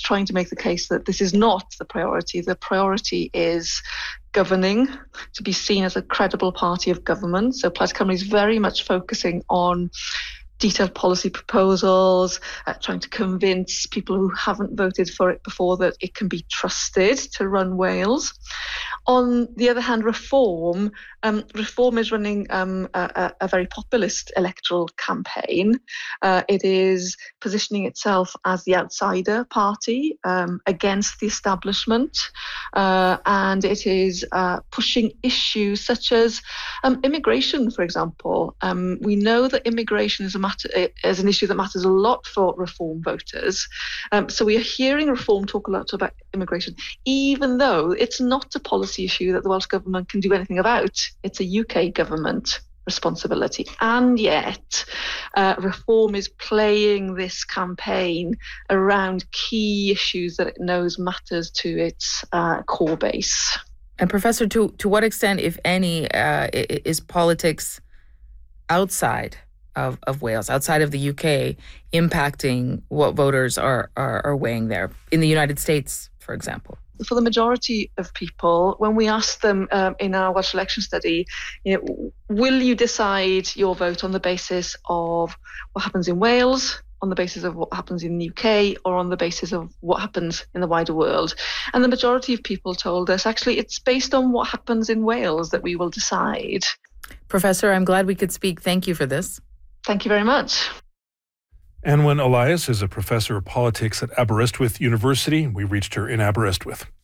trying to make the case that this is not the priority. The priority is governing, to be seen as a credible party of government. So Plaid Cymru is very much focusing on detailed policy proposals, trying to convince people who haven't voted for it before that it can be trusted to run Wales. On the other hand, Reform is running a very populist electoral campaign. It is positioning itself as the outsider party against the establishment, and it is pushing issues such as immigration, for example. We know that immigration is an issue that matters a lot for Reform voters. So we are hearing Reform talk a lot about immigration, even though it's not a policy issue that the Welsh Government can do anything about. It's a UK government responsibility. And yet, Reform is playing this campaign around key issues that it knows matters to its core base. And Professor, to what extent, if any, is politics outside of Wales, outside of the UK, impacting what voters are weighing there in the United States, for example? For the majority of people, when we ask them in our Welsh election study, will you decide your vote on the basis of what happens in Wales, on the basis of what happens in the UK, or on the basis of what happens in the wider world? And the majority of people told us, actually, it's based on what happens in Wales that we will decide. Professor, I'm glad we could speak. Thank you for this. Thank you very much. Anwen Elias is a professor of politics at Aberystwyth University. We reached her in Aberystwyth.